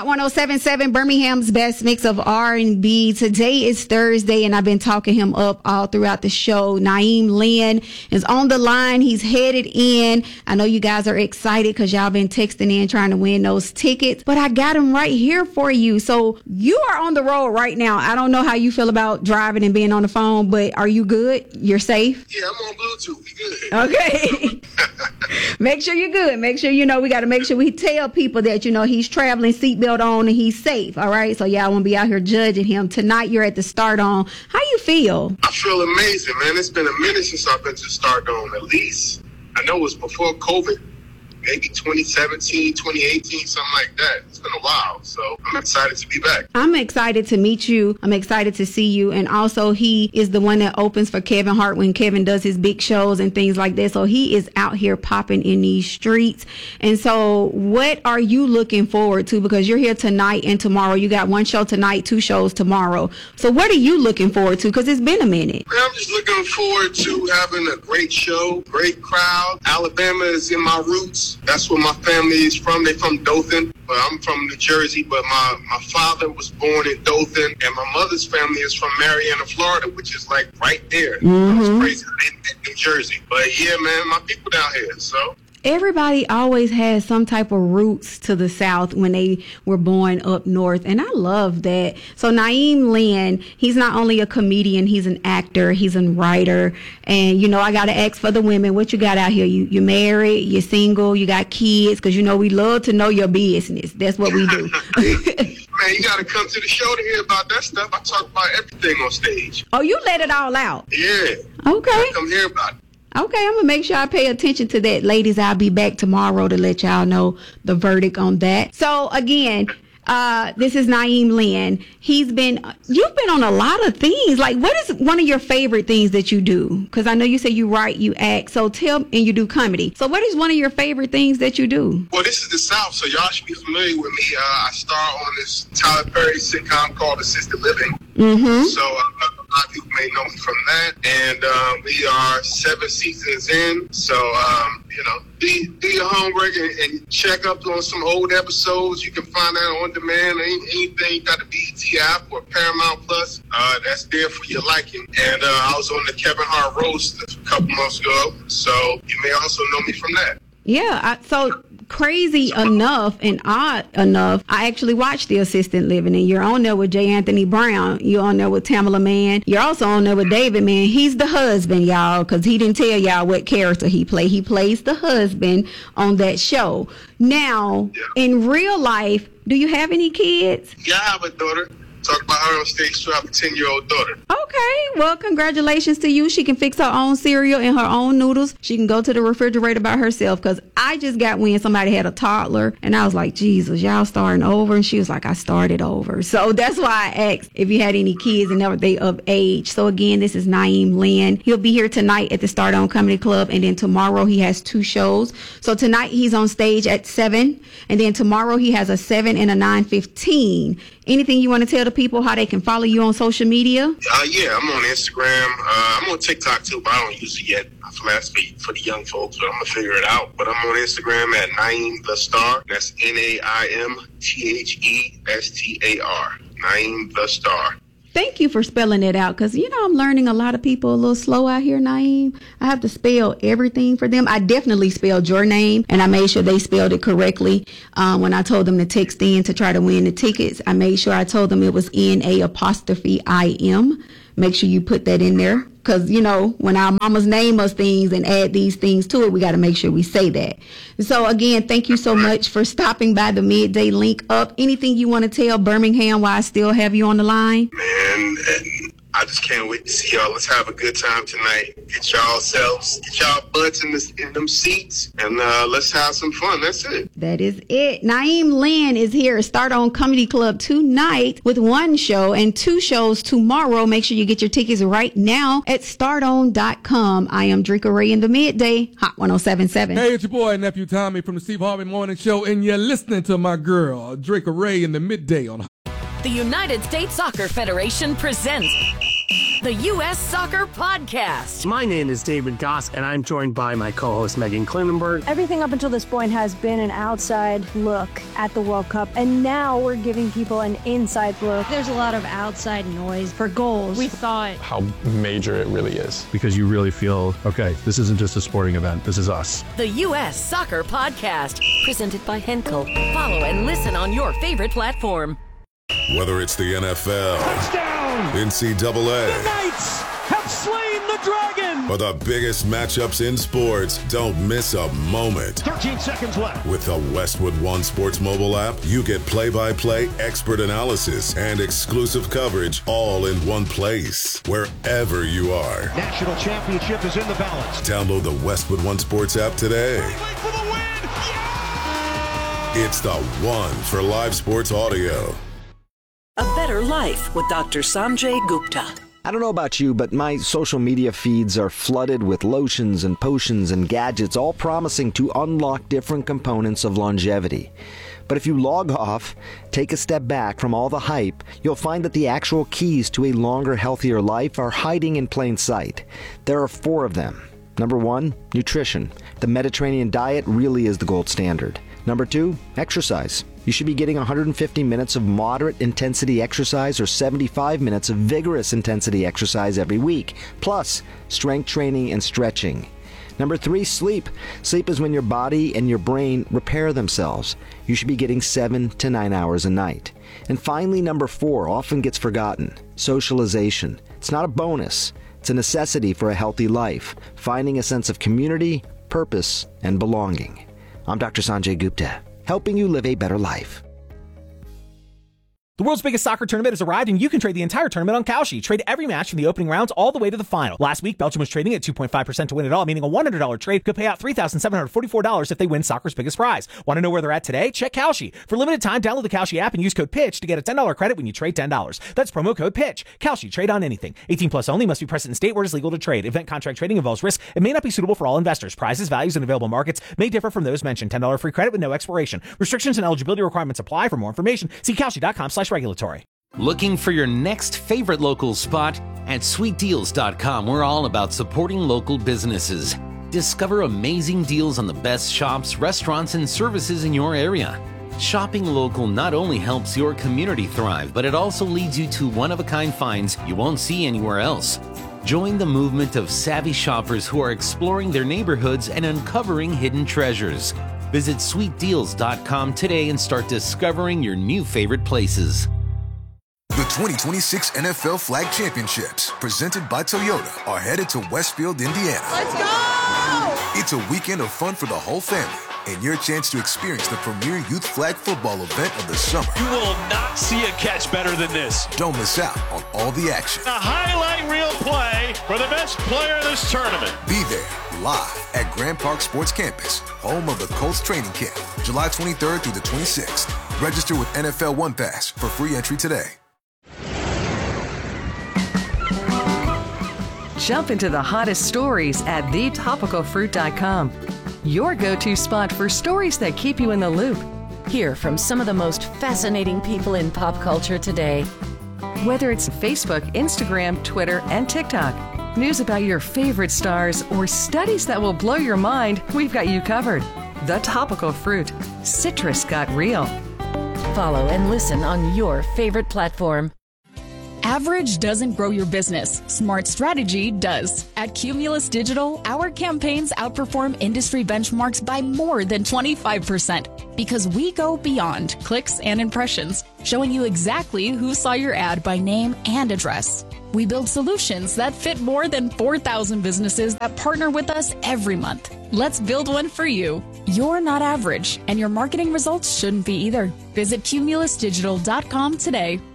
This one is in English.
Hot 107.7, Birmingham's best mix of R&B. Today is Thursday, and I've been talking him up all throughout the show. Naeem Lynn is on the line. He's headed in. I know you guys are excited because y'all been texting in trying to win those tickets, but I got him right here for you. So you are on the road right now. I don't know how you feel about driving and being on the phone, but are you good? You're safe? Yeah, I'm on Bluetooth. We good. Okay. Make sure you're good. Make sure we got to make sure we tell people that, he's traveling, seatbelt on, and he's safe. All right. So y'all won't be out here judging him. Tonight you're at the Start On. How you feel? I feel amazing, man. It's been a minute since I've been to Start On. At least I know it was before COVID. Maybe 2017, 2018, something like that. It's been a while, so I'm excited to be back. I'm excited to meet you. I'm excited to see you. And also, he is the one that opens for Kevin Hart when Kevin does his big shows and things like that. So he is out here popping in these streets. And so what are you looking forward to? Because you're here tonight and tomorrow. You got one show tonight, 2 shows tomorrow. So what are you looking forward to? Because it's been a minute. Man, I'm just looking forward to having a great show, great crowd. Alabama is in my roots. That's where my family is from. They're from Dothan, but I'm from New Jersey. But my father was born in Dothan, and my mother's family is from Marietta, Florida, which is like right there. It's crazy in New Jersey. But yeah, man, my people down here. So everybody always has some type of roots to the South when they were born up north, and I love that. So Naeem Lynn, he's not only a comedian, he's an actor, he's a writer, and I got to ask for the women, what you got out here? You married, you're single, you got kids, because we love to know your business. That's what we do. Man, you got to come to the show to hear about that stuff. I talk about everything on stage. Oh, you let it all out? Yeah. Okay. Come hear about it. Okay, I'm going to make sure I pay attention to that. Ladies, I'll be back tomorrow to let y'all know the verdict on that. So, again, this is Naeem Lynn. You've been on a lot of things. Like, what is one of your favorite things that you do? Because I know you say you write, you act, and you do comedy. So what is one of your favorite things that you do? Well, this is the South, so y'all should be familiar with me. I star on this Tyler Perry sitcom called Assisted Living. Mm-hmm. So a lot of people may know me from that. And we are 7 seasons in. So, do your homework and check up on some old episodes. You can find that on demand. Anything, you got a BET app or Paramount Plus. That's there for your liking. And I was on the Kevin Hart roast a couple months ago. So you may also know me from that. Yeah. So crazy enough and odd enough, I actually watched The Assisted Living, and you're on there with J. Anthony Brown. You're on there with Tamala Mann. You're also on there with David Mann. He's the husband, y'all, because he didn't tell y'all what character he played. He plays the husband on that show. Now, in real life, do you have any kids? Yeah, I have a daughter. Talk about her on stage too. I have a 10-year-old daughter. Okay, well, congratulations to you. She can fix her own cereal and her own noodles. She can go to the refrigerator by herself, because I just got when somebody had a toddler, and I was like, Jesus, y'all starting over? And she was like, I started over. So that's why I asked if you had any kids and are they of age. So again, this is Naeem Lynn. He'll be here tonight at the Start On Comedy Club, and then tomorrow he has 2 shows. So tonight he's on stage at 7, and then tomorrow he has a 7 and a 9:15. Anything you want to tell the people how they can follow you on social media? Yeah, I'm on Instagram. I'm on TikTok too, but I don't use it yet. I feel that's for the young folks, but I'm going to figure it out. But I'm on Instagram at Naeem the Star. That's NaimThestar. Naeem the Star. Thank you for spelling it out, because, I'm learning a lot of people a little slow out here, Naeem. I have to spell everything for them. I definitely spelled your name, and I made sure they spelled it correctly. When I told them to text in to try to win the tickets, I made sure I told them it was NA''IM. Make sure you put that in there, because, when our mamas name us things and add these things to it, we got to make sure we say that. So, again, thank you so much for stopping by the Midday Link Up. Anything you want to tell Birmingham while I still have you on the line? Man, I just can't wait to see y'all. Let's have a good time tonight. Get y'all butts in them seats, and let's have some fun. That's it. That is it. Naeem Lynn is here at Start On Comedy Club tonight with 1 show and 2 shows tomorrow. Make sure you get your tickets right now at starton.com. I am Drika Ray in the Midday, Hot 107.7. Hey, it's your boy, Nephew Tommy from the Steve Harvey Morning Show, and you're listening to my girl, Drika Ray in the Midday on The United States Soccer Federation presents The U.S. Soccer Podcast. My name is David Goss, and I'm joined by my co-host Megan Klinenberg. Everything up until this point has been an outside look at the World Cup, and now we're giving people an inside look. There's a lot of outside noise for goals. We thought how major it really is. Because you really feel, okay, this isn't just a sporting event, this is us. The U.S. Soccer Podcast, presented by Henkel. Follow and listen on your favorite platform. Whether it's the NFL, touchdown, NCAA, the Knights have slain the dragon, or the biggest matchups in sports, don't miss a moment. 13 seconds left. With the Westwood One Sports mobile app, you get play-by-play, expert analysis, and exclusive coverage all in one place, wherever you are. National championship is in the balance. Download the Westwood One Sports app today. For the win. Yeah! It's the one for live sports audio. A Better Life with Dr. Sanjay Gupta. I don't know about you, but my social media feeds are flooded with lotions and potions and gadgets, all promising to unlock different components of longevity. But if you log off, take a step back from all the hype, you'll find that the actual keys to a longer, healthier life are hiding in plain sight. There are 4 of them. Number 1, nutrition. The Mediterranean diet really is the gold standard. Number 2, exercise. You should be getting 150 minutes of moderate intensity exercise or 75 minutes of vigorous intensity exercise every week, plus strength training and stretching. Number 3, sleep. Sleep is when your body and your brain repair themselves. You should be getting 7 to 9 hours a night. And finally, number 4 often gets forgotten. Socialization. It's not a bonus. It's a necessity for a healthy life, finding a sense of community, purpose, and belonging. I'm Dr. Sanjay Gupta, helping you live a better life. The world's biggest soccer tournament has arrived, and you can trade the entire tournament on Kalshi. Trade every match from the opening rounds all the way to the final. Last week, Belgium was trading at 2.5% to win it all, meaning a $100 trade could pay out $3,744 if they win soccer's biggest prize. Want to know where they're at today? Check Kalshi. For limited time, download the Kalshi app and use code PITCH to get a $10 credit when you trade $10. That's promo code PITCH. Kalshi. Trade on anything. 18 plus only. Must be present in state where it is legal to trade. Event contract trading involves risk. It may not be suitable for all investors. Prizes, values, and available markets may differ from those mentioned. $10 free credit with no expiration. Restrictions and eligibility requirements apply. For more information, see Kalshi.com/regulatory. Looking for your next favorite local spot? At sweetdeals.com, we're all about supporting local businesses. Discover amazing deals on the best shops, restaurants, and services in your area. Shopping local not only helps your community thrive, but it also leads you to one-of-a-kind finds you won't see anywhere else. Join the movement of savvy shoppers who are exploring their neighborhoods and uncovering hidden treasures. Visit sweetdeals.com today and start discovering your new favorite places. The 2026 NFL Flag Championships, presented by Toyota, are headed to Westfield, Indiana. Let's go! It's a weekend of fun for the whole family and your chance to experience the premier youth flag football event of the summer. You will not see a catch better than this. Don't miss out on all the action. A highlight reel play for the best player in this tournament. Be there live at Grand Park Sports Campus, home of the Colts training camp, July 23rd through the 26th. Register with NFL One Pass for free entry today. Jump into the hottest stories at thetopicalfruit.com. Your go-to spot for stories that keep you in the loop. Hear from some of the most fascinating people in pop culture today. Whether it's Facebook, Instagram, Twitter, and TikTok, news about your favorite stars, or studies that will blow your mind, we've got you covered. The Topical Fruit. Citrus got real. Follow and listen on your favorite platform. Average doesn't grow your business. Smart strategy does. At Cumulus Digital, our campaigns outperform industry benchmarks by more than 25% because we go beyond clicks and impressions, showing you exactly who saw your ad by name and address. We build solutions that fit more than 4,000 businesses that partner with us every month. Let's build one for you. You're not average, and your marketing results shouldn't be either. Visit cumulusdigital.com today.